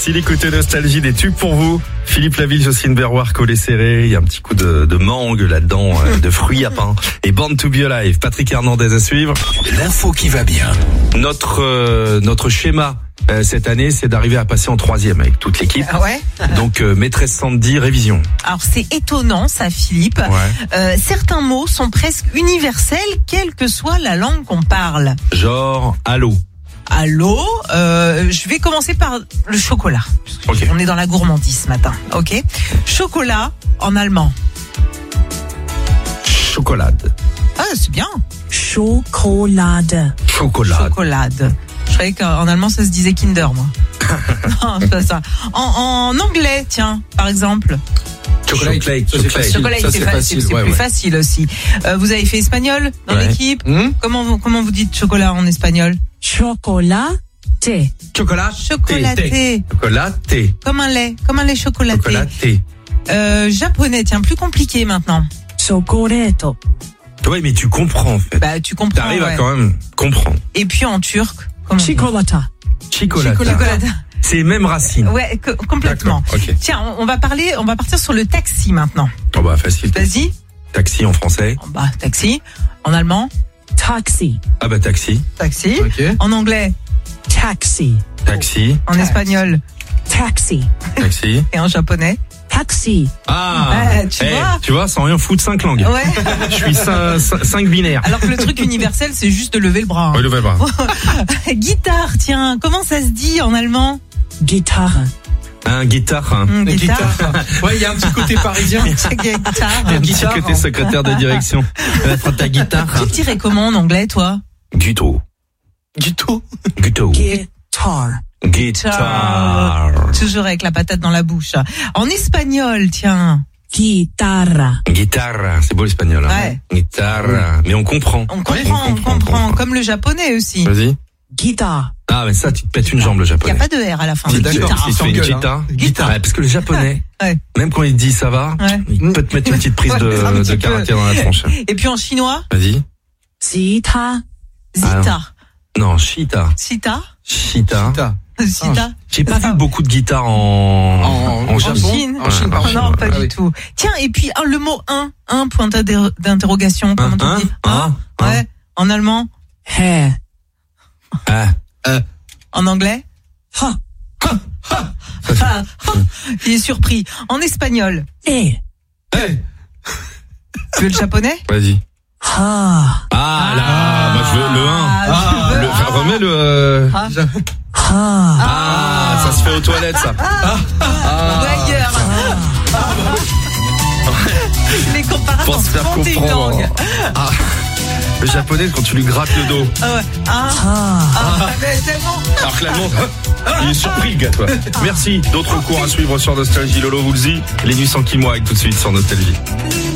Merci d'écouter Nostalgie, des tubes pour vous. Philippe Laville, Jocelyne Berroir, Collet Serré. Il y a un petit coup de mangue là-dedans, de fruits à pain. Et Born to be Alive. Patrick Hernandez à suivre. L'info qui va bien. Notre schéma cette année, c'est d'arriver à passer en 3e avec toute l'équipe. Ah ouais. Donc maîtresse Sandy, révision. Alors c'est étonnant ça, Philippe. Ouais. Certains mots sont presque universels, quelle que soit la langue qu'on parle. Genre allô. Allô, je vais commencer par le chocolat. Ok. On est dans la gourmandise ce matin, ok. Chocolat en allemand. Chocolade. Ah, c'est bien. Chocolade. Chocolade. Chocolade. Je croyais qu'en allemand ça se disait Kinder, moi. Non, c'est pas ça. En anglais, tiens, par exemple. Chocolate. Chocolat, c'est facile, c'est plus facile aussi. Vous avez fait espagnol dans l'équipe. Comment vous dites chocolat en espagnol? Chocolaté. Chocolaté. Chocolaté. Comme un lait chocolaté. Chocolaté. Japonais, tiens, plus compliqué maintenant. Chocoreto. Ouais, mais tu comprends en fait. Bah, tu comprends. T'arrives à quand même comprendre. Et puis en turc, comment? Chocolata. Chocolata. C'est les mêmes racines. Ouais, complètement. Okay. Tiens, on va partir sur le taxi maintenant. Oh bah facile. Vas-y. Taxi en français. Oh bah taxi. En allemand. Taxi. Ah bah taxi. Taxi. Ok. En anglais. Taxi. Taxi. En espagnol. Taxi. Taxi. Et en japonais. Taxi. Ah, tu vois, sans rien foutre 5 langues. Ouais. Je suis 5 binaires. Alors que le truc universel, c'est juste de lever le bras. Hein. Oui, lever le bras. Guitare, tiens, comment ça se dit en allemand? Guitare. Un guitare. Guitare. Ouais, il y a un petit côté parisien. Guitare. Un petit côté secrétaire de direction. Prends ta guitare. Tu le dirais comment en anglais, toi? Guito. Guito. Guitare. Toujours avec la patate dans la bouche. En espagnol, tiens. Guitarra. Guitare. C'est beau l'espagnol. Ouais. Guitare. Mais on comprend. On comprend. Comme le japonais aussi. Vas-y. Guitare. Ah, mais ça, tu te pètes une jambe, le Il n'y japonais. a pas de R à la fin. Si Guitare. tu fais une guitare. Ouais, parce que le japonais, même quand il dit ça va, il peut te mettre une petite prise de caractère dans la tronche. Et puis en chinois? Vas-y. Zita. Zita. Non, Chita. Sita? Chita. Sita. J'ai pas vu beaucoup de guitares en Chine. En Chine, pardon. Non, pas du tout. Tiens, et puis le mot un point d'interrogation. Comment tu dis? Ouais. En allemand? He. En anglais? Il est surpris. En espagnol? Eh. Tu veux le japonais? Vas-y. Ha. Ah là, moi je veux le 1. Remets le ça se fait aux toilettes ça. Ou ailleurs. Les comparables Pour se faire ont une comprendre. langue. Le japonais quand tu lui grattes le dos. Mais tellement. Alors que l'allemand, il est surpris le gars toi. Merci. D'autres cours à suivre sur Nostalgie. Lolo vous le dit. Les nuits sans Kimoa avec tout de suite sur Nostalgie.